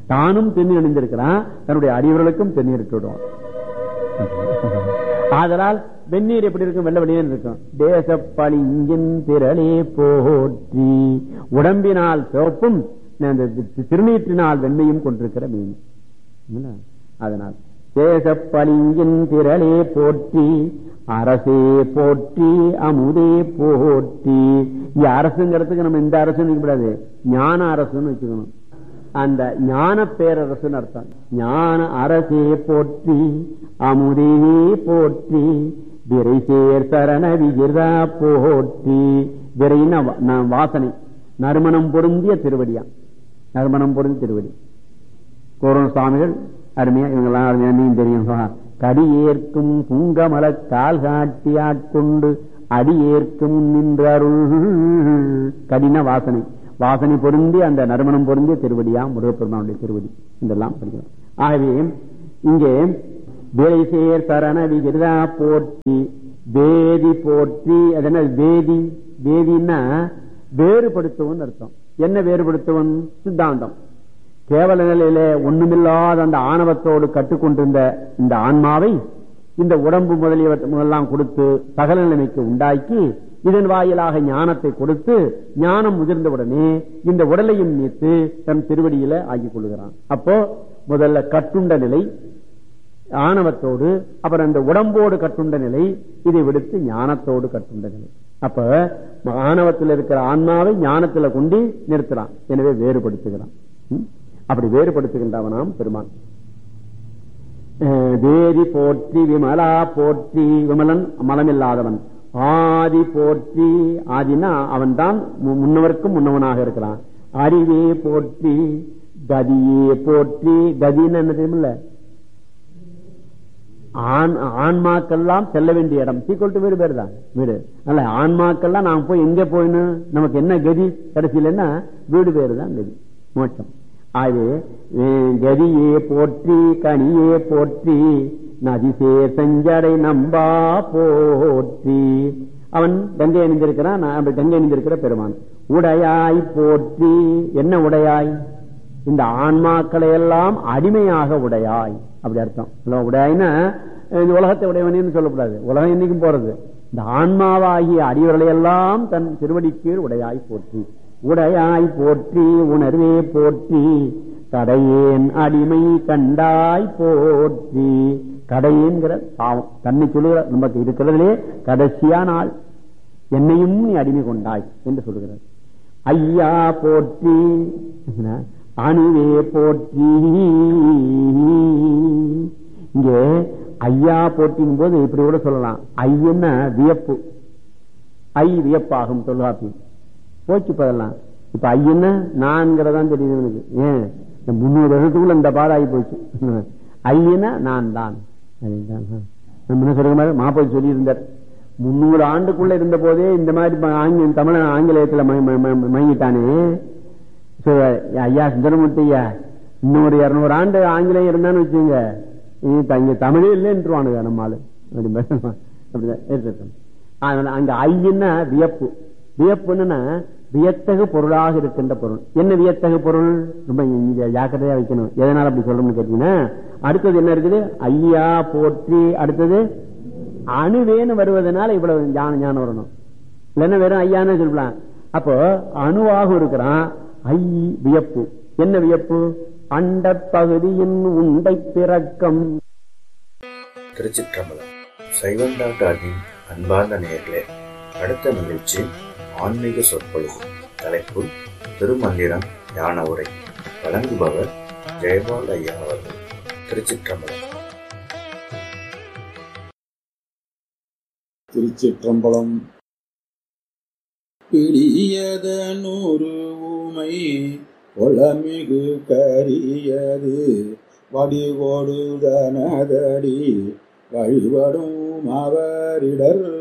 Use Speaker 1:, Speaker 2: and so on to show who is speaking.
Speaker 1: தானும் திருநீர் அணிந்திருக்கிறான், தன்னுடைய அடியவர்களுக்கும் திருநீர் இட்டு விடுவான். ஆதலால் வெந்நீர் எப்படி இருக்கும்? வெள்ள வெளியே இருக்கும். தேசப்பளிங்கின் திரளே போற்றி, உடம்பினால் சிவப்பும் திருநீற்றினால் வெண்மையும் கொண்டிருக்கிற மீன். அதனால் தேசப்பளிங்கின் திரளே போற்றி, அரசே போற்றி, அமுதே போற்றி. இங்க அரசுங்கிறதுக்கு நம்ம இந்த அரசு கூடாது, ஞான அரசுன்னு வச்சுக்கணும். அந்த ஞான பேரரசுன்னு அர்த்தம். ஞான அரசே போற்றி, அமுதே போற்றி, விரை சேர் சரண விகிர்தா போற்றி. விரைன்னா வாசனை, நறுமணம் பொருந்திய திருவடியா, நறுமணம் பொருந்திய திருவடி. கோரண சுவாமிகள் அருமையா, இவங்கெல்லாம் அருமையா நீங்க தெரியும். கடியேற்கும் புங்கமல கால் காட்டி ஆட்கொண்டு அடியேற்கும் நின்றருள். கடின வாசனை, வாசனை பொருந்தி அந்த நறுமணம் பொருந்திய திருவடியா முருகப்பெருமானுடைய திருவடி என்றெல்லாம் படிக்கிறோம். ஆகவே இங்கே வேசேர் சரண விகிதா போற்றி, வேதி போற்றி. அதென்ன வேதி? வேதினா வேறுபடுத்துவன் அர்த்தம். என்ன வேறுபடுத்துவன்? சித்தாந்தம். கேவல நிலையில ஒண்ணுமில்லாத அந்த ஆணவத்தோடு கட்டுக்கொண்டிருந்த இந்த ஆன்மாவை இந்த உடம்பு முதலியவற்றெல்லாம் கொடுத்து சகல நிலைமைக்கு உண்டாக்கி, இதன் வாயிலாக ஞானத்தை கொடுத்து, ஞானம் முதிர்ந்தவுடனே இந்த உடலையும் நீத்து தன் திருவடியில ஆக்கிக் கொள்கிறான். அப்போ முதல்ல கட்டுண்ட நிலை ஆணவத்தோடு, அப்புறம் அந்த உடம்போடு கட்டுண்ட நிலை, இதை விடுத்து ஞானத்தோடு கட்டுண்ட நிலை. அப்ப ஆணவத்தில் இருக்கிற ஆன்மாவை ஞானத்துல கொண்டு நிறுத்துறான். எனவே வேறுபடுத்துகிறான். அப்படி வேறுபடுத்துகின்றவனாம் பெருமான். வேதி போற்றி, விமலா போற்றி. விமலன் மலமில்லாதவன். ஆதி போற்றி. ஆதினா அவன் தான் முன்னவருக்கும் முன்னவனாக இருக்கிறான். அறிவே போற்றி, கதியே போற்றி. கதின்னு என்ன தெரியுமில்ல? ஆன்மாக்கெல்லாம் செல்ல வேண்டிய இடம். சீக்கிரம் வீடு பேரு தான் வீடு. அல்ல, ஆன்மாக்கெல்லாம் நாம் போய் எங்க போயின்னு நமக்கு என்ன கதி? கடைசியிலன்னா வீடு பேரு தான் கதி, மோட்சம். அது கதியே போற்றி, கனியே போற்றி, நதிசே செஞ்சடை நம்பா போற்றி. அவன் கங்கை அணிந்திருக்கிறான், கங்கை அணிந்திருக்கிற பெருமான். உடையாய் போற்றி. என்ன உடையாய்? இந்த ஆன்மாக்களை எல்லாம் அடிமையாக உடையாய், அப்படி அர்த்தம். உடையாய்னா இந்த உலகத்தை உடையவனு சொல்லக்கூடாது, உலகம் என்னைக்கும் போறது. இந்த ஆன்மாவாகிய அடியவர்களை எல்லாம் தன் திருவடிக்கு உடையாய் போற்றி. உடையாய் போற்றி, உணர்வே போற்றி, கடையேன் அடிமை கண்டாய் போற்றி. கடையேங்கிற பாவம் தன்னை சொல்லுகிற, நமக்கு இருக்கிறதுலே கடைசியான ஆள், என்னையும் நீ அடிமை கொண்டாய் என்று சொல்லுகிறார். ஐயா போற்றி, அணுவே போற்றி. இங்கே ஐயா போற்றின் போது இப்படி கூட சொல்லலாம். ஐயன்னா வியப்பு, ஐ வியப்பாகும் தொல்காப்பி. போச்சு இப்பதெல்லாம். இப்ப ஐயன்னா நான்கிறதான் தெரியுது எனக்கு. ஏன் 300 வருஷத்துக்குள்ள இந்த பாடாகி போச்சு. ஐயனா நான் தான். நம்ம சொல்ற மாதிரி மாப்பதி சொல்லி இருந்தார். 300 ஆண்டுக்குள்ள இருந்த போதே இந்த மாதிரி தமிழ் ஆங்கிலேயத்துல மயங்கிட்டானே. ஐயா சுந்தரமூர்த்தி ஐயா, இன்னும் ஒரு 200 ஆண்டு ஆங்கிலேயம் இருந்தான்னு வச்சுங்க, இங்க தமிழே இல்லைன்றுவானுங்க நம்மால. அப்படிதான். அங்க ஐயன்னா வியப்பு. வியப்புன்னா வியத்தகு பொருளாக இருக்கின்ற பொருள். என்ன வியத்தகு பொருள்? ரொம்ப ஜாக்கிரதையா வைக்கணும். எதனால அப்படி சொல்லணும்னு கேட்டீங்கன்னா, அடுத்தது என்ன இருக்குது? ஐயா போற்றி. அடுத்தது அணுவேன்னு வருவதனால இவ்வளவு ஞானம் வரணும். இல்லைன்னா வெறும் ஐயான்னு சொல்லலாம். அப்போ அணுவாக இருக்கிறான். ஐ வியப்பு. என்ன வியப்பு? அண்ட பகுதியின் உண்டை பிறக்கம்.
Speaker 2: திருச்சிற்றம்பலம். சைவம் டாக்டரின் அன்பார்ந்த நேயர்களே, அடுத்த நிகழ்ச்சி ஆன்மீக சொற்பொழிவு. தலைப்பு திருமந்திரம் ஞான உரை. வழங்குபவர் ஜெயபால் ஐயா அவர்கள். திருச்சிற்றம்பலம்.
Speaker 3: திருச்சிற்றம்பலம். பிடியத நூறு ஊமை ஒளமிகு கரியது வடிவோடு தனதடி வழிபடும் அவரிடர்